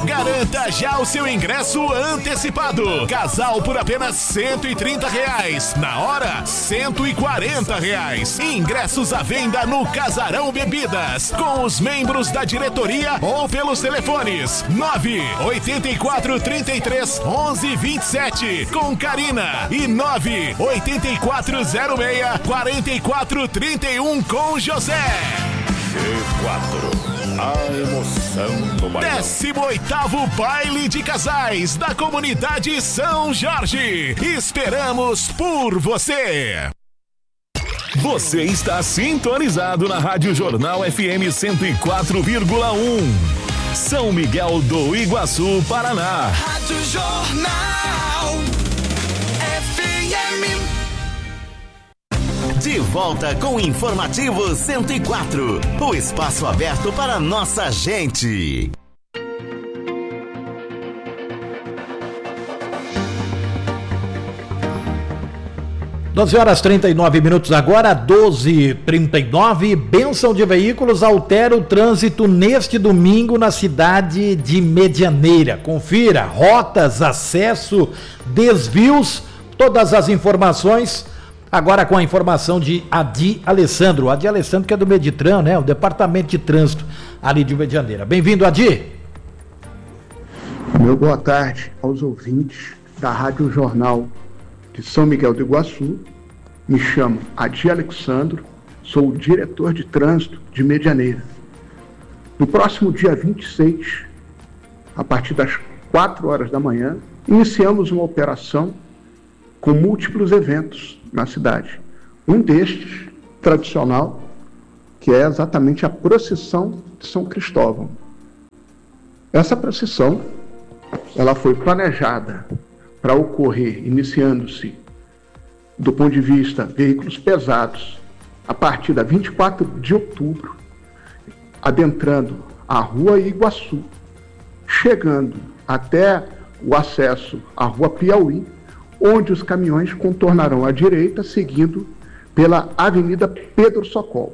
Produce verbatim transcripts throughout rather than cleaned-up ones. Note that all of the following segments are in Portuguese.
Garanta já o seu ingresso antecipado. Casal por apenas cento e trinta reais. Na hora, cento e quarenta reais. Ingressos à venda no Casarão Bebidas. Com os membros da diretoria ou pelos telefones nove oito quatro, três três, onze, vinte e sete com Karina e nove oito quatro zero seis, quatro quatro três um com José. G quatro, a emoção do bailão. décimo oitavo Baile de Casais da Comunidade São Jorge. Esperamos por você. Você está sintonizado na Rádio Jornal F M cento e quatro vírgula um. São Miguel do Iguaçu, Paraná. Rádio Jornal F M. De volta com o Informativo cento e quatro. O espaço aberto para nossa gente. doze horas e trinta e nove minutos agora, doze e trinta e nove. Bênção de veículos altera o trânsito neste domingo na cidade de Medianeira. Confira rotas, acesso, desvios, todas as informações. Agora com a informação de Adi Alessandro. Adi Alessandro que é do Meditran, né? O departamento de trânsito ali de Medianeira. Bem-vindo, Adi. Meu boa tarde aos ouvintes da Rádio Jornal de São Miguel do Iguaçu. Me chamo Adi Alessandro, sou o diretor de trânsito de Medianeira. No próximo dia vinte e seis, a partir das quatro horas da manhã, iniciamos uma operação com múltiplos eventos na cidade. Um destes, tradicional, que é exatamente a procissão de São Cristóvão. Essa procissão, ela foi planejada para ocorrer, iniciando-se do ponto de vista veículos pesados, a partir da vinte e quatro de outubro, adentrando a Rua Iguaçu, chegando até o acesso à Rua Piauí, onde os caminhões contornarão à direita, seguindo pela Avenida Pedro Socol.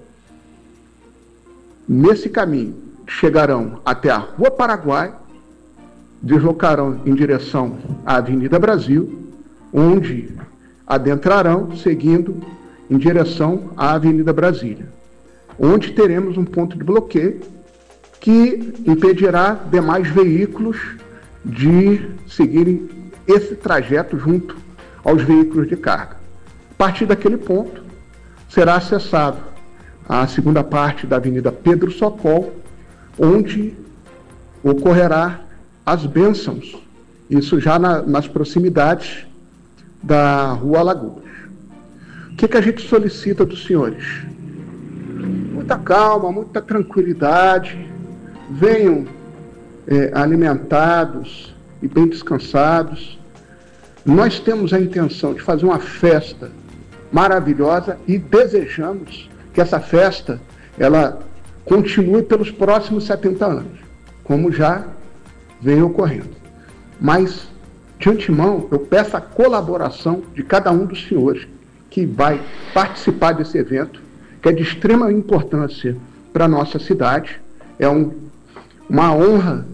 Nesse caminho, chegarão até a Rua Paraguai, deslocarão em direção à Avenida Brasil, onde adentrarão, seguindo em direção à Avenida Brasília, onde teremos um ponto de bloqueio que impedirá demais veículos de seguirem esse trajeto junto aos veículos de carga. A partir daquele ponto, será acessado a segunda parte da Avenida Pedro Socol, onde ocorrerá as bênçãos, isso já na, nas proximidades da Rua Alagoas. O que, que a gente solicita dos senhores? Muita calma, muita tranquilidade, venham é, alimentados e bem descansados. Nós temos a intenção de fazer uma festa maravilhosa e desejamos que essa festa ela continue pelos próximos setenta anos, como já vem ocorrendo. Mas, de antemão, eu peço a colaboração de cada um dos senhores que vai participar desse evento, que é de extrema importância para a nossa cidade. É um, uma honra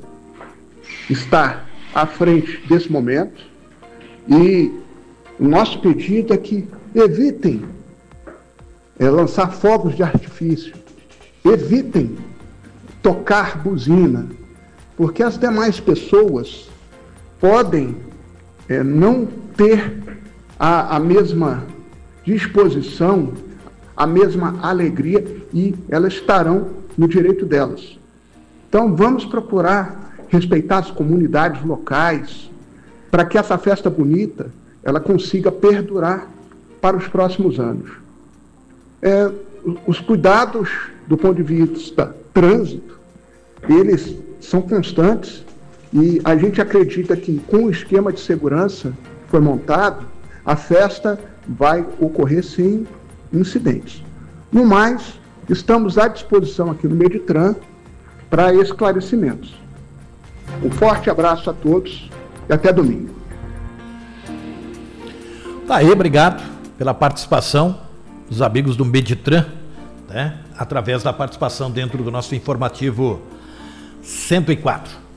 estar à frente desse momento e o nosso pedido é que evitem é, lançar fogos de artifício, evitem tocar buzina, porque as demais pessoas podem é, não ter a, a mesma disposição, a mesma alegria e elas estarão no direito delas. Então vamos procurar respeitar as comunidades locais para que essa festa bonita ela consiga perdurar para os próximos anos. É, os cuidados do ponto de vista trânsito, eles são constantes e a gente acredita que com o esquema de segurança que foi montado, a festa vai ocorrer sem incidentes. No mais, estamos à disposição aqui no Meditran para esclarecimentos. Um forte abraço a todos e até domingo. Tá aí, obrigado pela participação dos amigos do Meditran, né? Através da participação dentro do nosso informativo cento e quatro.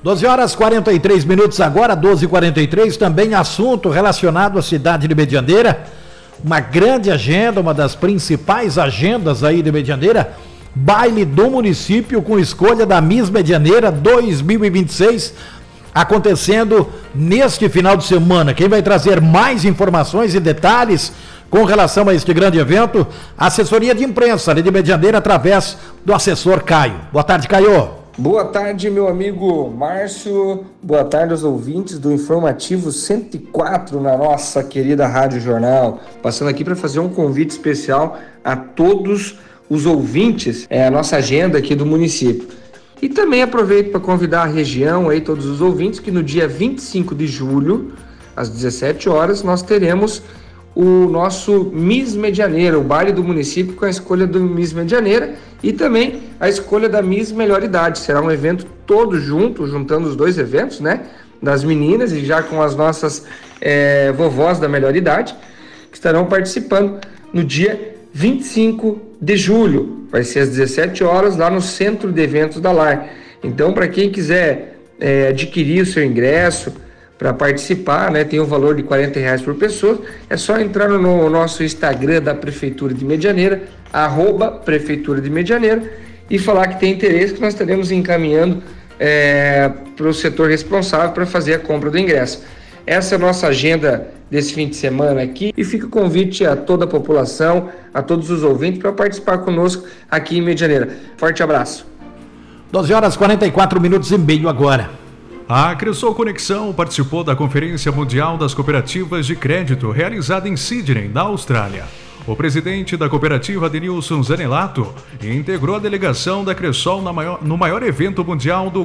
doze horas e quarenta e três minutos agora, doze e quarenta e três, também assunto relacionado à cidade de Medianeira. Uma grande agenda, uma das principais agendas aí de Medianeira, baile do município com escolha da Miss Medianeira dois mil e vinte e seis, acontecendo neste final de semana. Quem vai trazer mais informações e detalhes com relação a este grande evento, a assessoria de imprensa de Medianeira, através do assessor Caio. Boa tarde, Caio. Boa tarde, meu amigo Márcio. Boa tarde aos ouvintes do Informativo cento e quatro na nossa querida Rádio Jornal. Passando aqui para fazer um convite especial a todos os ouvintes, é a nossa agenda aqui do município. E também aproveito para convidar a região, aí, todos os ouvintes, que no dia vinte e cinco de julho, às dezessete horas, nós teremos o nosso Miss Medianeira, o baile do município com a escolha do Miss Medianeira e também a escolha da Miss Melhor Idade. Será um evento todo junto, juntando os dois eventos, né? Das meninas e já com as nossas é, vovós da melhor idade, que estarão participando no dia vinte e cinco de julho. Vai ser às dezessete horas lá no Centro de Eventos da Lar. Então, para quem quiser é, adquirir o seu ingresso para participar, né, tem o valor de quarenta reais por pessoa, é só entrar no nosso Instagram da Prefeitura de Medianeira, arroba Prefeitura de Medianeira, e falar que tem interesse, que nós estaremos encaminhando é, para o setor responsável para fazer a compra do ingresso. Essa é a nossa agenda desse fim de semana aqui, e fica o convite a toda a população, a todos os ouvintes, para participar conosco aqui em Medianeira. Forte abraço. doze horas e quarenta e quatro minutos e meio agora. A Cressol Conexão participou da Conferência Mundial das Cooperativas de Crédito, realizada em Sydney, na Austrália. O presidente da cooperativa, Denilson Zanelato, integrou a delegação da Cressol no maior, no maior evento mundial do